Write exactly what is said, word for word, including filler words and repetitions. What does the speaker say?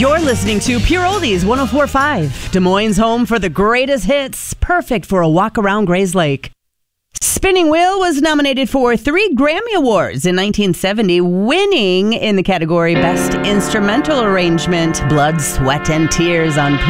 You're listening to Pure Oldies one oh four point five, Des Moines' home for the greatest hits, perfect for a walk around Gray's Lake. Spinning Wheel was nominated for three Grammy Awards in nineteen seventy, winning in the category Best Instrumental Arrangement. Blood, Sweat, and Tears on Pure